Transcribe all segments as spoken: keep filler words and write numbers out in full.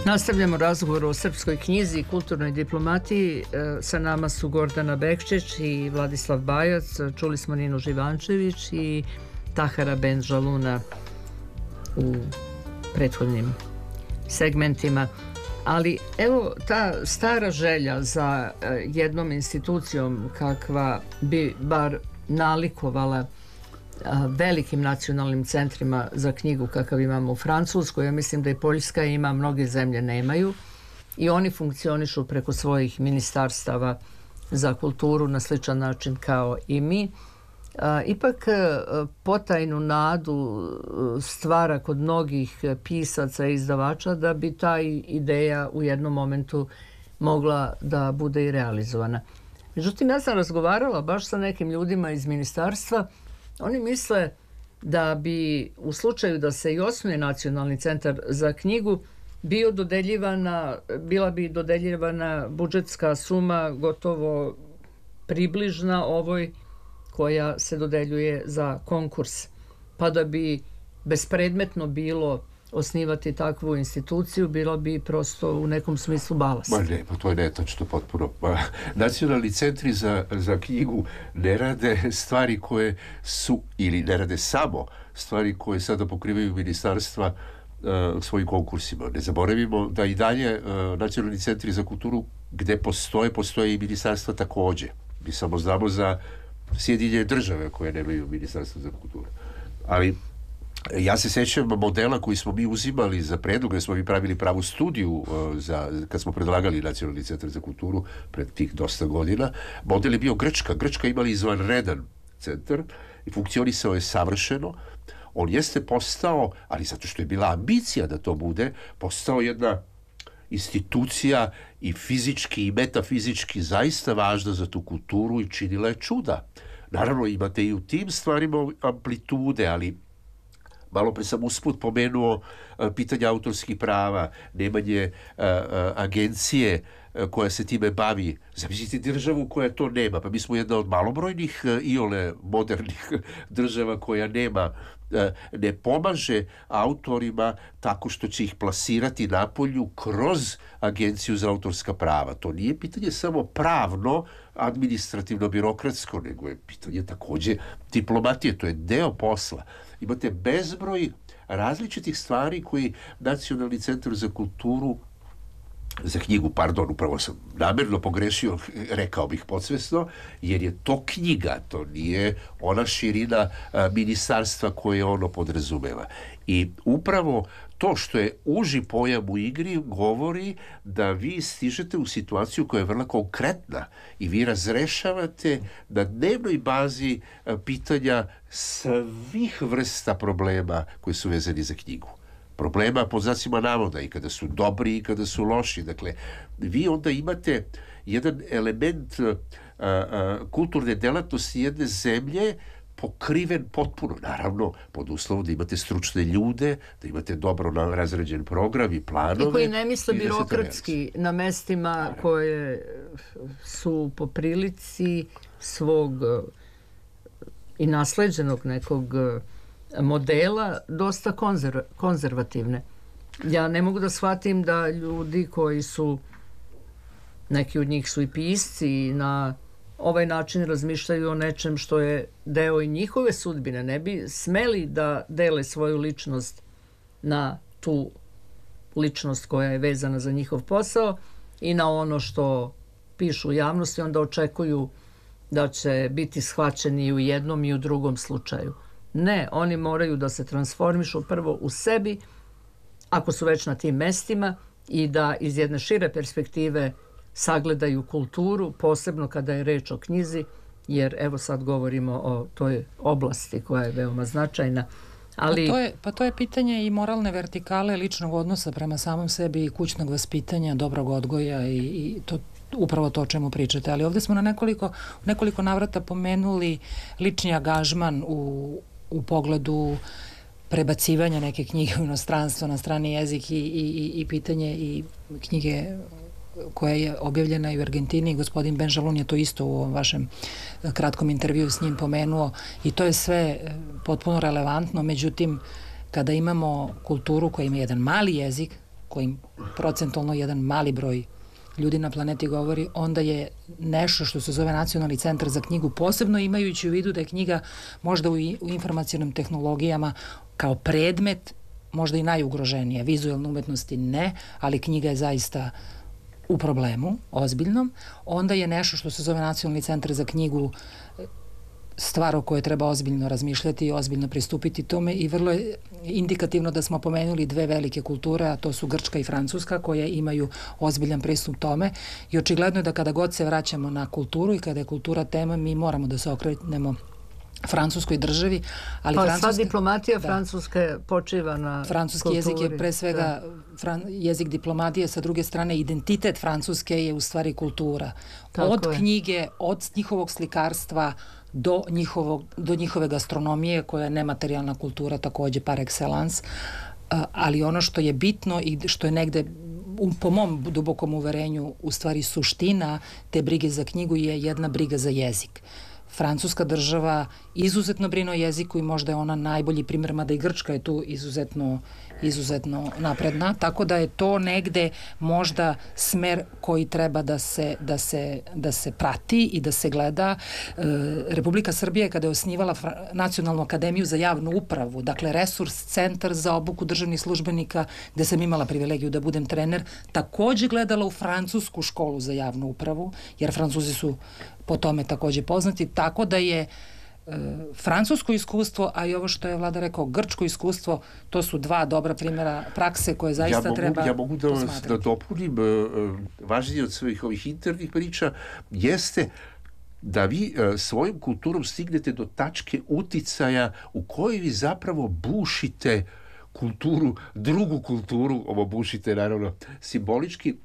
Nastavljamo razgovor o srpskoj knjizi i kulturnoj diplomatiji. Sa nama su Gordana Bekčić i Vladislav Bajac. Čuli smo Ninu Živančević i Tahara Ben-Žaluna u prethodnim segmentima. Ali evo ta stara želja za jednom institucijom kakva bi bar nalikovala velikim nacionalnim centrima za knjigu kakav imamo u Francuskoj. Ja mislim da i Poljska ima, mnoge zemlje nemaju i oni funkcionišu preko svojih ministarstava za kulturu na sličan način kao i mi. Ipak potajnu nadu stvara kod mnogih pisaca i izdavača da bi ta ideja u jednom momentu mogla da bude i realizovana. Međutim, ja sam razgovarala baš sa nekim ljudima iz ministarstva. Oni misle da bi u slučaju da se i osnuje Nacionalni centar za knjigu bio dodeljivana, bila bi dodeljivana budžetska suma gotovo približna ovoj koja se dodeljuje za konkurs, pa da bi bespredmetno bilo osnivati takvu instituciju, bilo bi prosto u nekom smislu balast. Ma ne, pa to je netačno potpuno. Pa, nacionalni centri za, za knjigu ne rade stvari koje su, ili ne rade samo stvari koje sada pokrivaju ministarstva uh, svojim konkursima. Ne zaboravimo da i dalje uh, nacionalni centri za kulturu gde postoje, postoje i ministarstva takođe. Mi samo znamo za Sjedinjene države koje nemaju ministarstvo za kulturu. Ali ja se sećam modela koji smo mi uzimali za predlog, gde smo mi pravili pravu studiju uh, za, kad smo predlagali Nacionalni centar za kulturu pred tih dosta godina. Model je bio Grčka. Grčka imali izvanredan centar i funkcionisao je savršeno. On jeste postao, ali zato što je bila ambicija da to bude, postao jedna institucija i fizički i metafizički zaista važna za tu kulturu i činila je čuda. Naravno, imate i u tim stvarima amplitude, ali malo pre sam usput pomenuo uh, pitanje autorskih prava, nemanje uh, uh, agencije uh, koja se time bavi. Zamislite državu koja to nema. Pa mi smo jedna od malobrojnih uh, iole modernih država koja nema, uh, ne pomaže autorima tako što će ih plasirati napolju kroz agenciju za autorska prava. To nije pitanje samo pravno, administrativno, birokratsko, nego je pitanje takođe diplomatije. To je deo posla. Imate bezbroj različitih stvari koji Nacionalni centar za kulturu, za knjigu, pardon, upravo sam namerno pogrešio, rekao bih podsvesno, jer je to knjiga, to nije ona širina a, ministarstva koje ono podrazumeva. I upravo to što je uži pojam u igri govori da vi stižete u situaciju koja je vrlo konkretna i vi razrešavate na dnevnoj bazi a, pitanja svih vrsta problema koji su vezani za knjigu. Problema pod znacima navoda i kada su dobri i kada su loši. Dakle, vi onda imate jedan element a, a, kulturne delatnosti jedne zemlje pokriven potpuno, naravno, pod uslovom da imate stručne ljude, da imate dobro razrađen program i planove. I koji ne misle birokratski na mestima naravno, koje su po prilici svog i nasleđenog nekog modela dosta konzerv, konzervativne. Ja ne mogu da shvatim da ljudi koji su, neki od njih su i pisci, na ovaj način razmišljaju o nečem što je deo i njihove sudbine. Ne bi smeli da dele svoju ličnost na tu ličnost koja je vezana za njihov posao i na ono što pišu u javnosti, onda očekuju da će biti shvaćeni i u jednom i u drugom slučaju. Ne, oni moraju da se transformišu prvo u sebi, ako su već na tim mestima, i da iz jedne šire perspektive sagledaju kulturu, posebno kada je reč o knjizi, jer evo sad govorimo o toj oblasti koja je veoma značajna. Ali... Pa, to je, pa to je pitanje i moralne vertikale, ličnog odnosa prema samom sebi i kućnog vaspitanja, dobrog odgoja i, i to upravo to o čemu pričate. Ali ovde smo na nekoliko, nekoliko navrata pomenuli lični angažman u u pogledu prebacivanja neke knjige u inostranstvo na strani jezik i, i, i pitanje i knjige koja je objavljena i u Argentini. Gospodin Ben-Žalun je to isto u vašem kratkom intervju s njim pomenuo i to je sve potpuno relevantno. Međutim, kada imamo kulturu koja ima jedan mali jezik, kojim procentualno jedan mali broj ljudi na planeti govori, onda je nešto što se zove Nacionalni centar za knjigu, posebno imajući u vidu da je knjiga možda u, u informacionim tehnologijama kao predmet možda i najugroženija. Vizualne umetnosti ne, ali knjiga je zaista u problemu, ozbiljnom. Onda je nešto što se zove Nacionalni centar za knjigu stvar o kojoj treba ozbiljno razmišljati i ozbiljno pristupiti tome i vrlo je indikativno da smo pomenuli dve velike kulture, a to su Grčka i Francuska, koje imaju ozbiljan pristup tome i očigledno je da kada god se vraćamo na kulturu i kada je kultura tema, mi moramo da se okrenemo francuskoj državi, ali pa francuska, sva diplomatija da, francuske počiva na francuski kulturi. Jezik je pre svega fran, jezik diplomatije, sa druge strane identitet Francuske je u stvari kultura. Tako od je. Knjige, od njihovog slikarstva do, njihovog, do njihove gastronomije koja je nematerijalna kultura takođe par excellence, ali ono što je bitno i što je negde po mom dubokom uverenju u stvari suština te brige za knjigu je jedna briga za jezik. Francuska država izuzetno brine o jeziku i možda je ona najbolji primjer, mada i Grčka je tu izuzetno, izuzetno napredna, tako da je to negde možda smer koji treba da se, da se, da se prati i da se gleda. E, Republika Srbija kada je osnivala Nacionalnu akademiju za javnu upravu, dakle resurs centar za obuku državnih službenika, gde sam imala privilegiju da budem trener, takođe gledala u francusku školu za javnu upravu, jer Francuzi su po tome takođe poznati, tako da je e, francusko iskustvo, a i ovo što je Vlada rekao, grčko iskustvo, to su dva dobra primjera prakse koje zaista ja mogu, treba ja mogu da vas posmatrati. da dopunim, e, važnije od svojih ovih internih priča jeste da vi e, svojom kulturom stignete do tačke uticaja u kojoj vi zapravo bušite kulturu, drugu kulturu, ovo bušite naravno simbolički,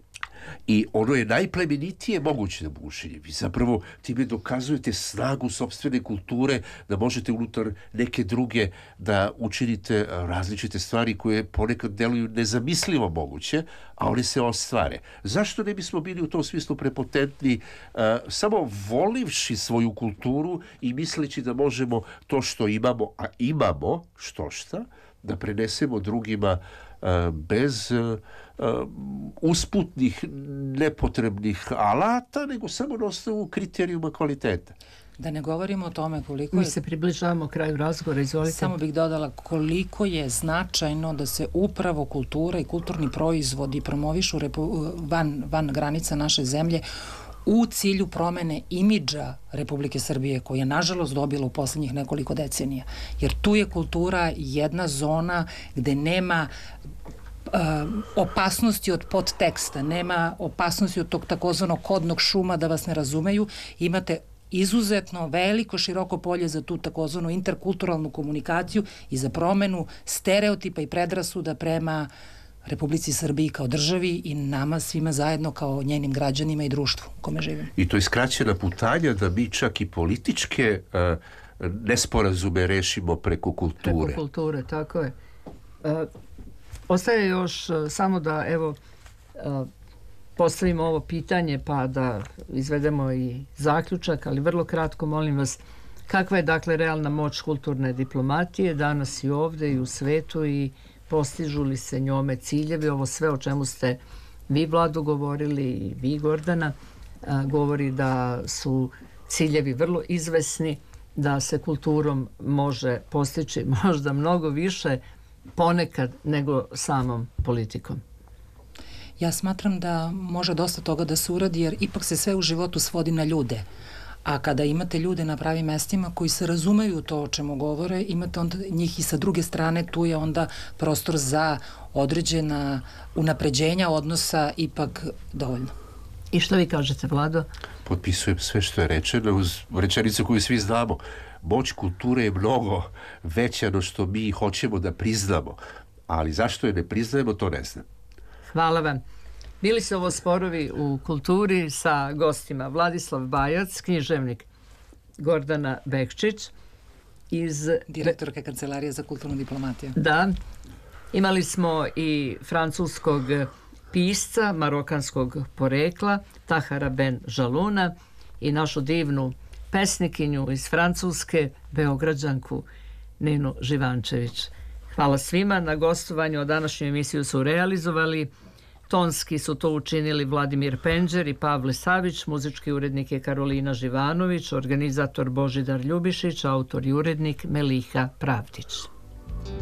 i ono je najplemenitije moguće da bušenje. Vi zapravo time dokazujete snagu sopstvene kulture, da možete unutar neke druge da učinite različite stvari koje ponekad deluju nezamislivo moguće, a one se ostvare. Zašto ne bismo bili u tom smislu prepotentni, uh, samo volivši svoju kulturu i misleći da možemo to što imamo, a imamo što šta, da prenesemo drugima uh, bez uh, Uh, usputnih, nepotrebnih alata, nego samo na osnovu kriterijuma kvaliteta. Da ne govorimo o tome koliko je... Mi se približavamo kraju razgovora, izvolite. Samo bih dodala koliko je značajno da se upravo kultura i kulturni proizvodi promovišu repu, van, van granica naše zemlje u cilju promene imidža Republike Srbije, koja je nažalost dobila u poslednjih nekoliko decenija. Jer tu je kultura jedna zona gde nema Uh, opasnosti od podteksta, nema opasnosti od tog takozvanog kodnog šuma da vas ne razumeju, imate izuzetno veliko, široko polje za tu takozvanu interkulturalnu komunikaciju i za promenu stereotipa i predrasuda prema Republici Srbiji kao državi i nama svima zajedno kao njenim građanima i društvu u kome živimo. I to je skraćena putanja da mi čak i političke uh, nesporazume rešimo preko kulture. Preko kulture, tako je. Uh, Ostaje još samo da evo postavimo ovo pitanje pa da izvedemo i zaključak, ali vrlo kratko molim vas, kakva je dakle realna moć kulturne diplomatije danas i ovde i u svetu i postižu li se njome ciljevi? Ovo sve o čemu ste vi, Vlado, govorili i vi, Gordana, govori da su ciljevi vrlo izvesni, da se kulturom može postići možda mnogo više ponekad nego samom politikom. Ja smatram da može dosta toga da se uradi, jer ipak se sve u životu svodi na ljude. A kada imate ljude na pravim mestima koji se razumeju to o čemu govore, imate onda njih i sa druge strane, tu je onda prostor za određena unapređenja odnosa ipak dovoljno. I što vi kažete, Vlado? Potpisujem sve što je rečeno uz rečenicu koju svi znamo. Moć kulture je mnogo veća no što mi hoćemo da priznamo, ali zašto je ne priznajemo, to ne znam. Hvala vam. Bili su ovo Sporovi u kulturi sa gostima Vladislav Bajac, književnik, Gordana Bekčić iz... direktorka Kancelarije za kulturnu diplomatiju. Da. Imali smo i francuskog pisca marokanskog porekla Tahara Ben Žaluna i našu divnu pesnikinju iz Francuske, Beograđanku Ninu Živančević. Hvala svima. Na gostovanju o današnju emisiju su realizovali tonski su to učinili Vladimir Penđer i Pavle Savić, muzički urednik je Karolina Živanović, organizator Božidar Ljubišić, autor i urednik Meliha Pravdić.